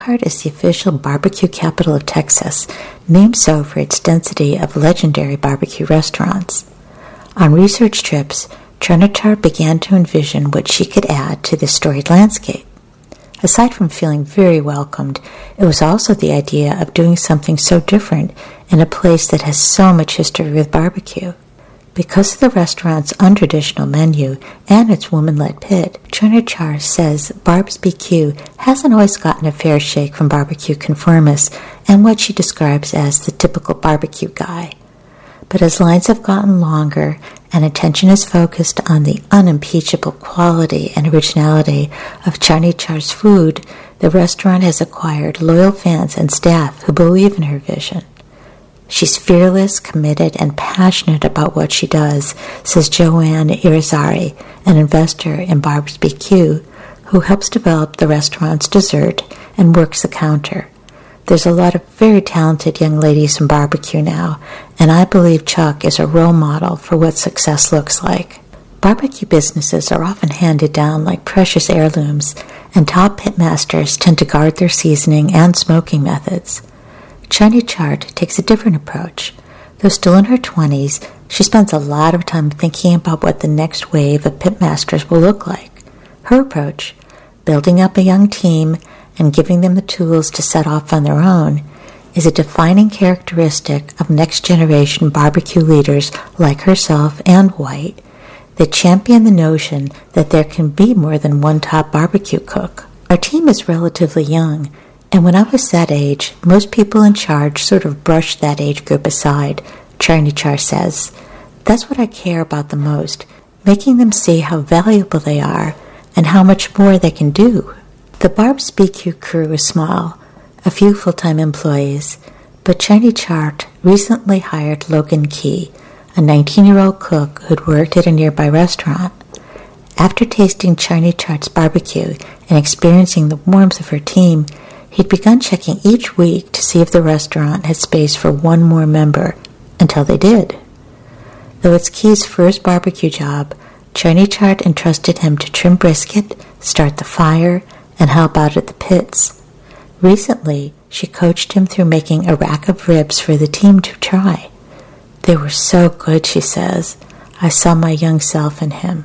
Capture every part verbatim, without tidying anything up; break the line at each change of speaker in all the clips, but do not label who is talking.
Lockhart is the official barbecue capital of Texas, named so for its density of legendary barbecue restaurants. On research trips, Chernichard began to envision what she could add to this storied landscape. Aside from feeling very welcomed, it was also the idea of doing something so different in a place that has so much history with barbecue. Because of the restaurant's untraditional menu and its woman-led pit, Chernichard says Barb's B Q hasn't always gotten a fair shake from barbecue conformists and what she describes as the typical barbecue guy. But as lines have gotten longer and attention is focused on the unimpeachable quality and originality of Chernichard's food, the restaurant has acquired loyal fans and staff who believe in her vision. She's fearless, committed, and passionate about what she does, says Joanne Irizarry, an investor in Barb's B Q, who helps develop the restaurant's dessert and works the counter. There's a lot of very talented young ladies in barbecue now, and I believe Chuck is a role model for what success looks like. Barbecue businesses are often handed down like precious heirlooms, and top pitmasters tend to guard their seasoning and smoking methods. Chernichard takes a different approach. Though still in her twenties, she spends a lot of time thinking about what the next wave of pitmasters will look like. Her approach, building up a young team and giving them the tools to set off on their own, is a defining characteristic of next-generation barbecue leaders like herself and White that champion the notion that there can be more than one top barbecue cook. Our team is relatively young, and when I was that age, most people in charge sort of brushed that age group aside, Chernichard says. That's what I care about the most, making them see how valuable they are and how much more they can do. The Barb's B Q crew is small, a few full-time employees, but Chernichard recently hired Logan Key, a nineteen-year-old cook who'd worked at a nearby restaurant. After tasting Chernichard's barbecue and experiencing the warmth of her team, he'd begun checking each week to see if the restaurant had space for one more member, until they did. Though it's Key's first barbecue job, Chernichard entrusted him to trim brisket, start the fire, and help out at the pits. Recently, she coached him through making a rack of ribs for the team to try. They were so good, she says. I saw my young self in him.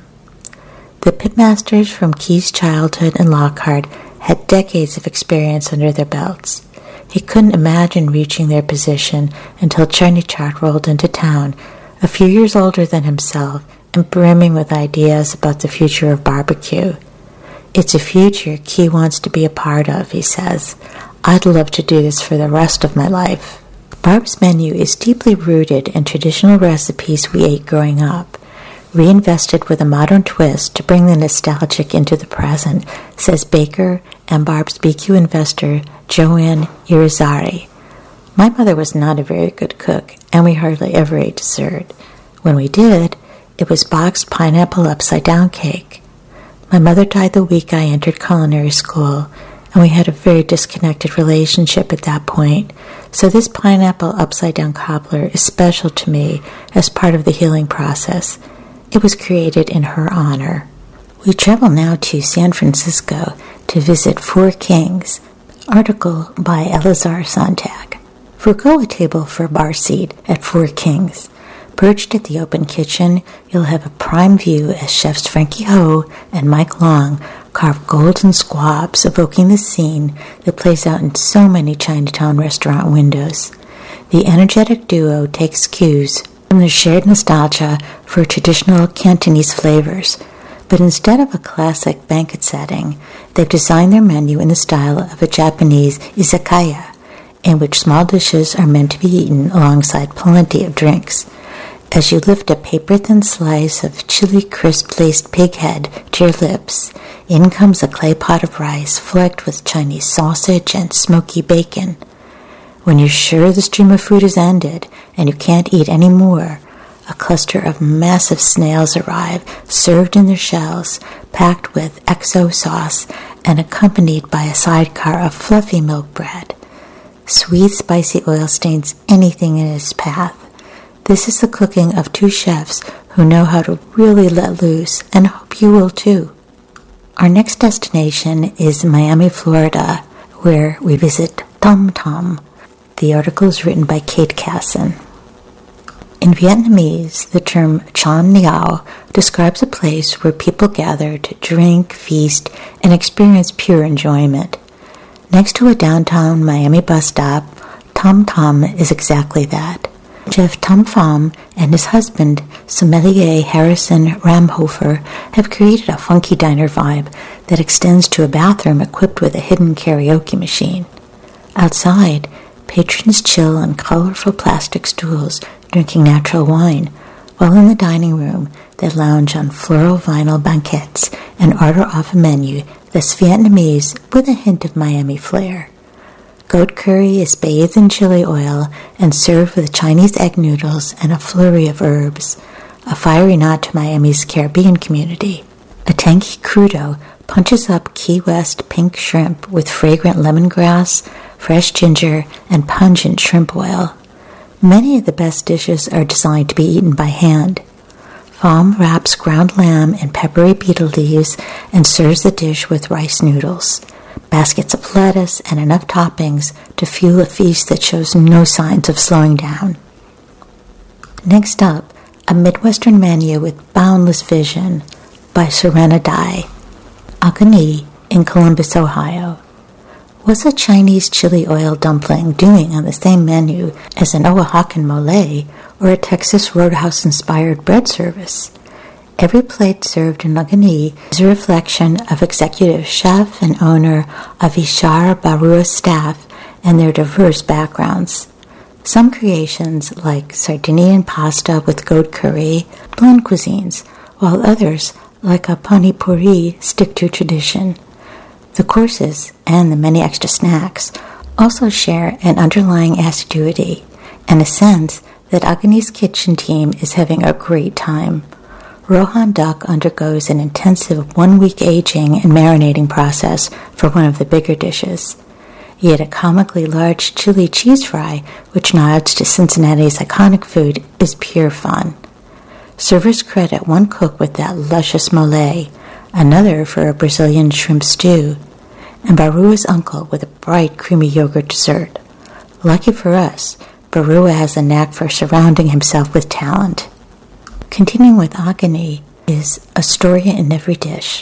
The pitmasters from Key's childhood and Lockhart had decades of experience under their belts. He couldn't imagine reaching their position until Chernichard rolled into town, a few years older than himself and brimming with ideas about the future of barbecue. It's a future Key wants to be a part of, he says. I'd love to do this for the rest of my life. Barb's menu is deeply rooted in traditional recipes we ate growing up, reinvested with a modern twist to bring the nostalgic into the present, says baker and Barb's B Q investor Joanne Irizarry. My mother was not a very good cook, and we hardly ever ate dessert. When we did, it was boxed pineapple upside-down cake. My mother died the week I entered culinary school, and we had a very disconnected relationship at that point, so this pineapple upside-down cobbler is special to me as part of the healing process. It was created in her honor. We travel now to San Francisco to visit Four Kings, article by Elazar Sontag. Forgo a table for a bar seat at Four Kings. Perched at the open kitchen, you'll have a prime view as chefs Frankie Ho and Mike Long carve golden squabs, evoking the scene that plays out in so many Chinatown restaurant windows. The energetic duo takes cues from their shared nostalgia for traditional Cantonese flavors, but instead of a classic banquet setting, they've designed their menu in the style of a Japanese izakaya, in which small dishes are meant to be eaten alongside plenty of drinks. As you lift a paper-thin slice of chili crisp-laced pig head to your lips, in comes a clay pot of rice flecked with Chinese sausage and smoky bacon. When you're sure the stream of food is ended and you can't eat any more, a cluster of massive snails arrive, served in their shells, packed with X O sauce and accompanied by a sidecar of fluffy milk bread. Sweet, spicy oil stains anything in its path. This is the cooking of two chefs who know how to really let loose, and hope you will too. Our next destination is Miami, Florida, where we visit Tom Tom. The article is written by Kate Casson. In Vietnamese, the term Chan Niao describes a place where people gather to drink, feast, and experience pure enjoyment. Next to a downtown Miami bus stop, Tom Tom is exactly that. Chef Tom Pham and his husband, sommelier Harrison Ramhofer, have created a funky diner vibe that extends to a bathroom equipped with a hidden karaoke machine. Outside, patrons chill on colorful plastic stools, drinking natural wine, while in the dining room they lounge on floral vinyl banquettes and order off a menu that's Vietnamese with a hint of Miami flair. Goat curry is bathed in chili oil and served with Chinese egg noodles and a flurry of herbs, a fiery nod to Miami's Caribbean community. A tangy crudo punches up Key West pink shrimp with fragrant lemongrass, fresh ginger, and pungent shrimp oil. Many of the best dishes are designed to be eaten by hand. Pham wraps ground lamb in peppery betel leaves and serves the dish with rice noodles, baskets of lettuce, and enough toppings to fuel a feast that shows no signs of slowing down. Next up, a Midwestern menu with boundless vision by Serena Dai. Agni in Columbus, Ohio. What's a Chinese chili oil dumpling doing on the same menu as an Oaxacan mole or a Texas Roadhouse-inspired bread service? Every plate served in Agni is a reflection of executive chef and owner Avishar Barua's staff and their diverse backgrounds. Some creations, like Sardinian pasta with goat curry, blend cuisines, while others, like a pani puri, stick to tradition. The courses, and the many extra snacks, also share an underlying assiduity and a sense that Agni's kitchen team is having a great time. Rohan duck undergoes an intensive one-week aging and marinating process for one of the bigger dishes. Yet a comically large chili cheese fry, which nods to Cincinnati's iconic food, is pure fun. Servers credit one cook with that luscious mole, another for a Brazilian shrimp stew, and Barua's uncle with a bright creamy yogurt dessert. Lucky for us, Barua has a knack for surrounding himself with talent. Continuing with Agni is a story in every dish.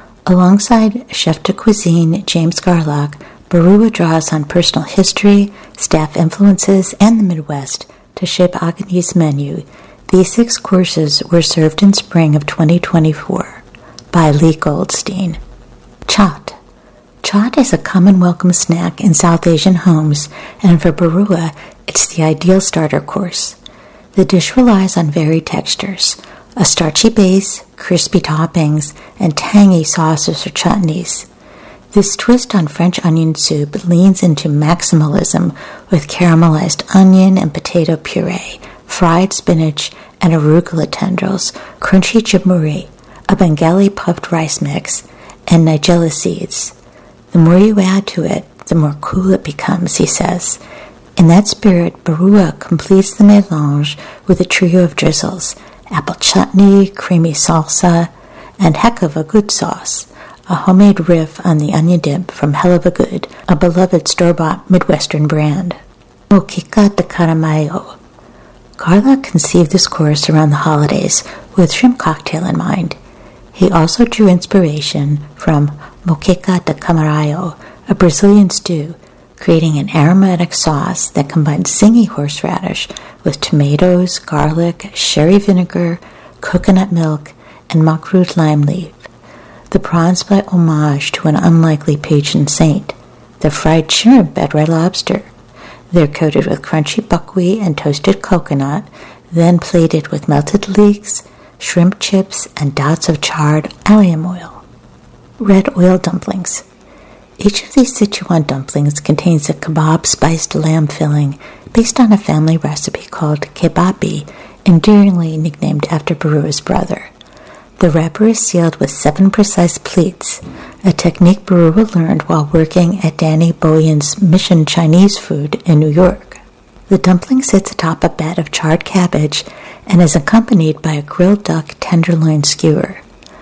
Alongside chef de cuisine James Garlock, Barua draws on personal history, staff influences, and the Midwest to shape Agni's menu. These six courses were served in spring of twenty twenty-four by Lee Goldstein. Chaat. Chaat is a common welcome snack in South Asian homes, and for Barua, it's the ideal starter course. The dish relies on varied textures, a starchy base, crispy toppings, and tangy sauces or chutneys. This twist on French onion soup leans into maximalism with caramelized onion and potato puree, fried spinach, and arugula tendrils, crunchy jimuri, a Bengali puffed rice mix, and nigella seeds. The more you add to it, the more cool it becomes, he says. In that spirit, Barua completes the melange with a trio of drizzles, apple chutney, creamy salsa, and heck of a good sauce, a homemade riff on the onion dip from Hell of a Good, a beloved store-bought Midwestern brand. Moqueca de Caramayo. Carla conceived this course around the holidays with shrimp cocktail in mind. He also drew inspiration from Moqueca de Camarão, a Brazilian stew, creating an aromatic sauce that combines zingy horseradish with tomatoes, garlic, sherry vinegar, coconut milk, and makroot lime leaf. The prawns pay homage to an unlikely patron saint. The fried shrimp at Red Lobster. They're coated with crunchy buckwheat and toasted coconut, then plated with melted leeks, shrimp chips, and dots of charred allium oil. Red oil dumplings. Each of these Sichuan dumplings contains a kebab-spiced lamb filling based on a family recipe called kebabi, endearingly nicknamed after Barua's brother. The wrapper is sealed with seven precise pleats, a technique Barua learned while working at Danny Boyen's Mission Chinese Food in New York. The dumpling sits atop a bed of charred cabbage and is accompanied by a grilled duck tenderloin skewer.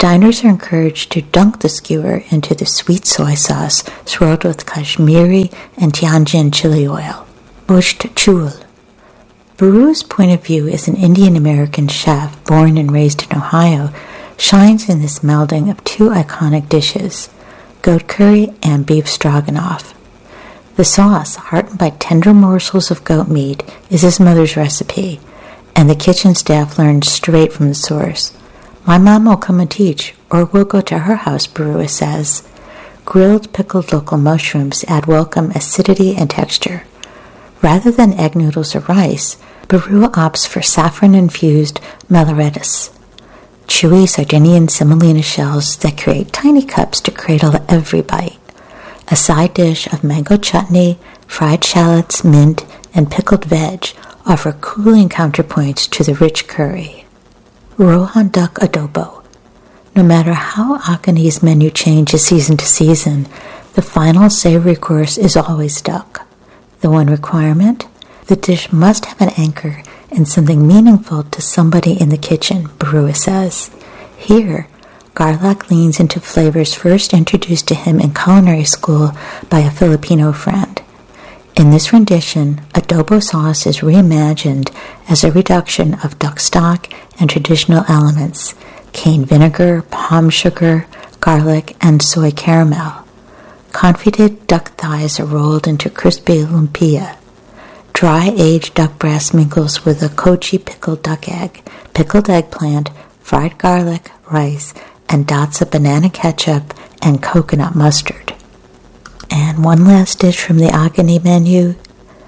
diners are encouraged to dunk the skewer into the sweet soy sauce swirled with Kashmiri and Tianjin chili oil. Osht chul. Barua's point of view as an Indian-American chef born and raised in Ohio shines in this melding of two iconic dishes, goat curry and beef stroganoff. The sauce, heartened by tender morsels of goat meat, is his mother's recipe, and the kitchen staff learned straight from the source. My mom will come and teach, or we'll go to her house, Barua says. Grilled pickled local mushrooms add welcome acidity and texture. Rather than egg noodles or rice, Barua opts for saffron-infused mellerettes, chewy Sardinian semolina shells that create tiny cups to cradle every bite. A side dish of mango chutney, fried shallots, mint, and pickled veg offer cooling counterpoints to the rich curry. Rohan duck adobo. No matter how Akani's menu changes season to season, the final savory course is always duck. The one requirement? The dish must have an anchor and something meaningful to somebody in the kitchen, Barua says. Here, Garlock leans into flavors first introduced to him in culinary school by a Filipino friend. In this rendition, adobo sauce is reimagined as a reduction of duck stock and traditional elements, cane vinegar, palm sugar, garlic, and soy caramel. Confited duck thighs are rolled into crispy lumpia. Dry aged duck breast mingles with a kochi pickled duck egg, pickled eggplant, fried garlic, rice, and dots of banana ketchup and coconut mustard. And one last dish from the Akani menu,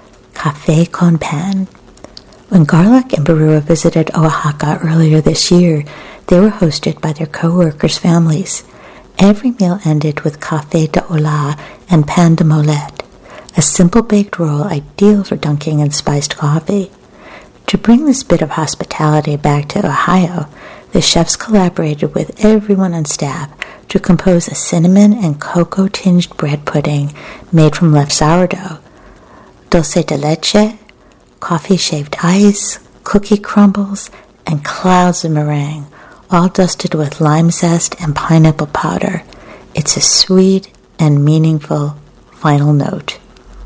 Café con Pan. When Garlock and Barua visited Oaxaca earlier this year, they were hosted by their co-workers' families. Every meal ended with café de hola and pan de molette, a simple baked roll ideal for dunking in spiced coffee. To bring this bit of hospitality back to Ohio, the chefs collaborated with everyone on staff to compose a cinnamon and cocoa-tinged bread pudding made from left sourdough, dulce de leche, coffee-shaved ice, cookie crumbles, and clouds of meringue, all dusted with lime zest and pineapple powder. It's a sweet and meaningful final note.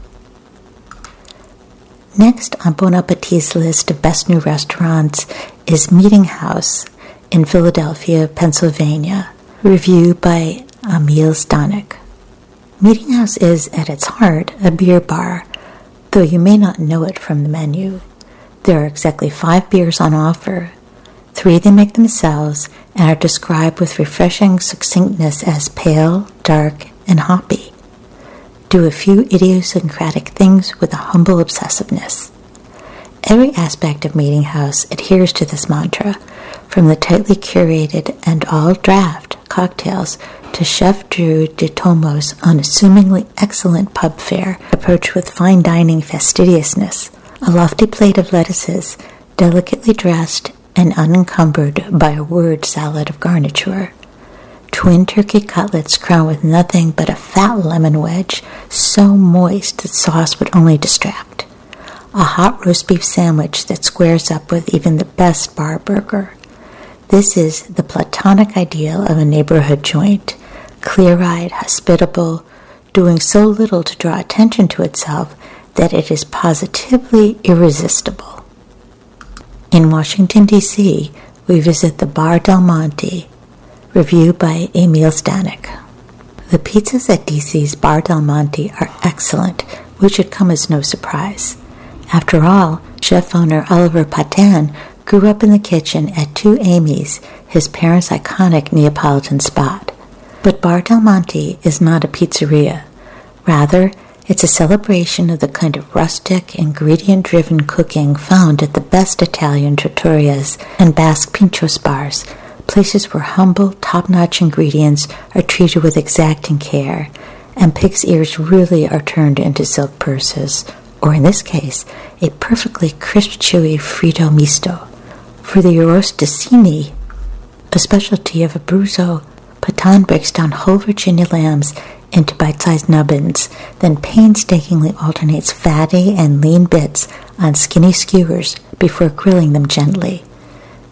Next on Bon Appetit's list of best new restaurants is Meeting House in Philadelphia, Pennsylvania, reviewed by Emil Stanek. Meeting House is, at its heart, a beer bar, though you may not know it from the menu. There are exactly five beers on offer. Three they make themselves and are described with refreshing succinctness as pale, dark, and hoppy. Do a few idiosyncratic things with a humble obsessiveness. Every aspect of Meeting House adheres to this mantra, from the tightly curated and all-draft cocktails to Chef Drew de Tomo's unassumingly excellent pub fare approached with fine dining fastidiousness, a lofty plate of lettuces, delicately dressed and unencumbered by a word salad of garniture. Twin turkey cutlets crowned with nothing but a fat lemon wedge, so moist that sauce would only distract. A hot roast beef sandwich that squares up with even the best bar burger. This is the platonic ideal of a neighborhood joint, clear-eyed, hospitable, doing so little to draw attention to itself that it is positively irresistible. In Washington, D C, we visit the Bar Del Monte, reviewed by Emil Stanek. The pizzas at D C's Bar Del Monte are excellent, which should come as no surprise. After all, chef owner Oliver Patan grew up in the kitchen at Two Amy's, his parents' iconic Neapolitan spot. But Bar Del Monte is not a pizzeria. Rather, it's a celebration of the kind of rustic, ingredient-driven cooking found at the best Italian trattorias and Basque pinchos bars, places where humble, top-notch ingredients are treated with exacting care, and pig's ears really are turned into silk purses, or in this case, a perfectly crisp, chewy fritto misto. For the arrosticini, a specialty of Abruzzo, Patan breaks down whole Virginia lambs into bite-sized nubbins, then painstakingly alternates fatty and lean bits on skinny skewers before grilling them gently.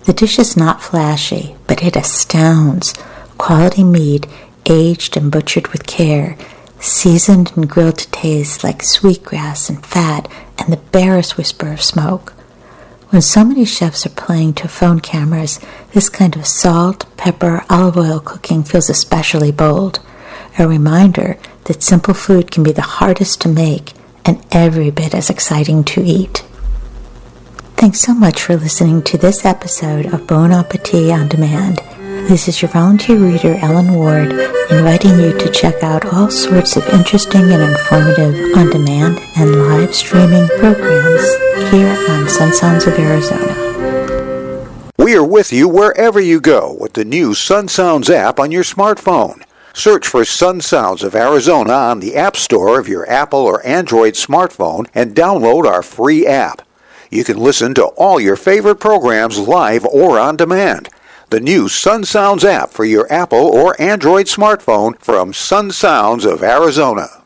The dish is not flashy, but it astounds. Quality meat, aged and butchered with care, seasoned and grilled to taste like sweetgrass and fat and the barest whisper of smoke. When so many chefs are playing to phone cameras, this kind of salt, pepper, olive oil cooking feels especially bold. A reminder that simple food can be the hardest to make and every bit as exciting to eat. Thanks so much for listening to this episode of Bon Appetit On Demand. This is your volunteer reader, Ellen Ward, inviting you to check out all sorts of interesting and informative on-demand and live streaming programs here on Sun Sounds of Arizona.
We are with you wherever you go with the new Sun Sounds app on your smartphone. Search for Sun Sounds of Arizona on the App Store of your Apple or Android smartphone and download our free app. You can listen to all your favorite programs live or on demand. The new Sun Sounds app for your Apple or Android smartphone from Sun Sounds of Arizona.